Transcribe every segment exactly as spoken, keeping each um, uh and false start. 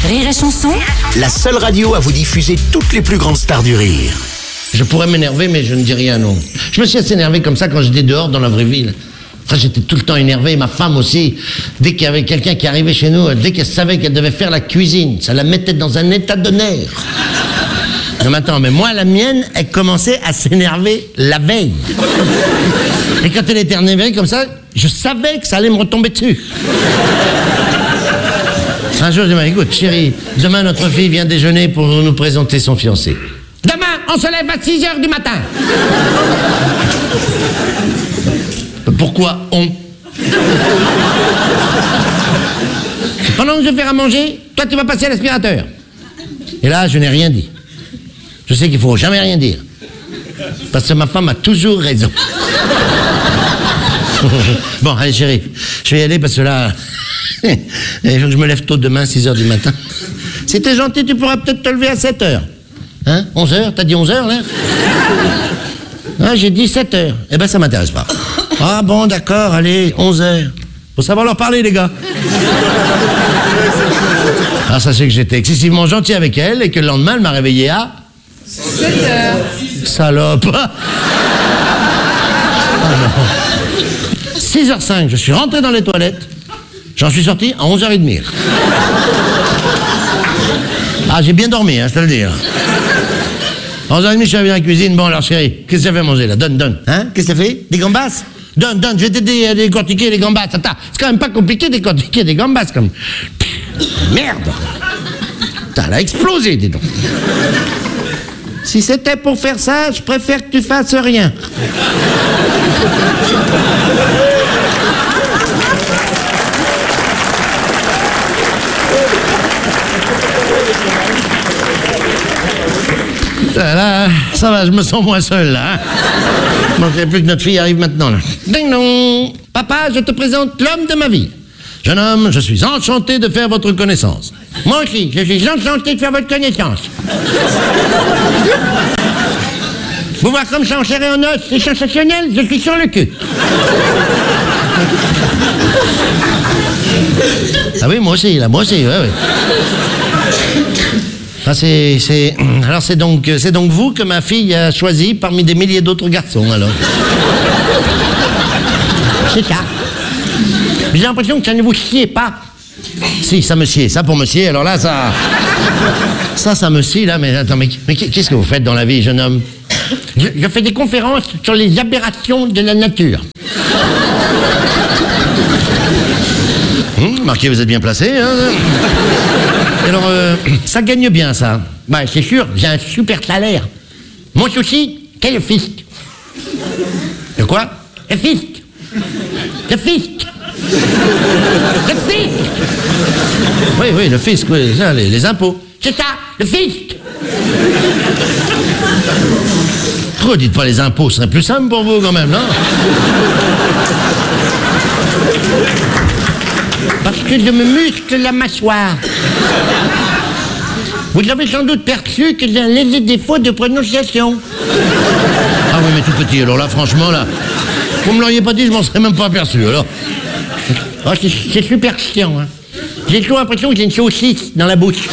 Rire et Chanson, La seule radio à vous diffuser toutes les plus grandes stars du rire. Je pourrais m'énerver, mais je ne dis rien, non. Je me suis assez énervé comme ça quand j'étais dehors dans la vraie ville. Enfin, j'étais tout le temps énervé, ma femme aussi. Dès qu'il y avait quelqu'un qui arrivait chez nous, dès qu'elle savait qu'elle devait faire la cuisine, ça la mettait dans un état de nerfs. Non, mais attends, mais moi, la mienne, elle commençait à s'énerver la veille. Et quand elle était énervée comme ça, je savais que ça allait me retomber dessus. Un jour, je dis, écoute, chérie, demain, notre fille vient déjeuner pour nous présenter son fiancé. Demain, on se lève à six heures du matin. Pourquoi on? Pendant que je vais faire à manger, toi, tu vas passer à l'aspirateur. Et là, je n'ai rien dit. Je sais qu'il ne faut jamais rien dire. Parce que ma femme a toujours raison. Bon, allez, chérie, je vais y aller parce que là, il faut que je me lève tôt demain, six heures du matin. Si t'es gentil, tu pourras peut-être te lever à sept heures. Hein? onze heures? T'as dit onze heures, là? Ah, j'ai dit sept heures. Eh ben, ça m'intéresse pas. Ah bon, d'accord, allez, onze heures. Faut savoir leur parler, les gars. Alors, sachez que j'étais excessivement gentil avec elle et que le lendemain, elle m'a réveillé à... sept heures. Salope. Ah, six heures cinq, je suis rentré dans les toilettes. J'en suis sorti à onze heures trente. Ah, j'ai bien dormi, hein, je te le dis. onze heures trente, je suis arrivé dans la cuisine. Bon, alors, chérie, qu'est-ce que ça fait manger, là? Donne, donne. Hein? Qu'est-ce que ça fait? Des gambas? Donne, donne, je vais t'aider à décortiquer les gambas. Attends, c'est quand même pas compliqué de décortiquer des gambas, comme... Merde! Putain, elle a explosé, dis donc. Si c'était pour faire ça, je préfère que tu fasses rien. Là, ça va, je me sens moins seul, là. Hein. Il manquerait plus que notre fille arrive maintenant, là. Ding dong! Papa, je te présente l'homme de ma vie. Jeune homme, je suis enchanté de faire votre connaissance. Moi aussi, je suis enchanté de faire votre connaissance. Vous voir comme ça en chair et en os, c'est sensationnel, je suis sur le cul. Ah oui, moi aussi, là, moi aussi, oui, oui. Ah, c'est, c'est... Alors c'est donc, c'est donc vous que ma fille a choisi parmi des milliers d'autres garçons, alors. C'est ça. J'ai l'impression que ça ne vous sied pas. Si, ça me sied. Ça, pour me sied, alors là, ça... Ça, ça me sied, là, mais attends, mais, mais qu'est-ce que vous faites dans la vie, jeune homme? je, je fais des conférences sur les aberrations de la nature. Hum, marquez, vous êtes bien placé, hein. Alors, euh, ça gagne bien, ça. Bah, c'est sûr, j'ai un super salaire. Mon souci, c'est le fisc. Le quoi? Le fisc. Le fisc. Le fisc. Oui, oui, le fisc, oui, ça, les, les impôts. C'est ça, le fisc. Pourquoi dites pas les impôts? Ce serait plus simple pour vous, quand même, non? Parce que je me muscle la mâchoire. Vous avez sans doute perçu que j'ai un léger défaut de prononciation. Ah oui, mais tout petit, alors là, franchement, là, vous me l'auriez pas dit, je m'en serais même pas aperçu, alors. Oh, c'est, c'est super chiant, hein. J'ai toujours l'impression que j'ai une saucisse dans la bouche.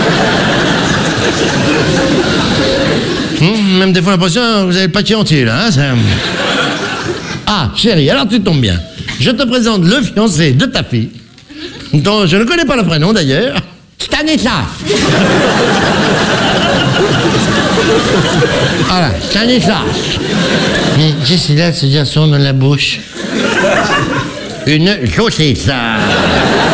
Hum, même des fois l'impression que vous avez le paquet entier, là, hein, ça... Ah, chérie, alors tu tombes bien. Je te présente le fiancé de ta fille, dont je ne connais pas le prénom d'ailleurs. Stanislas. Voilà, Stanislas. Mais qu'est-ce qu'il a ce garçon dans la bouche? Une saucisse.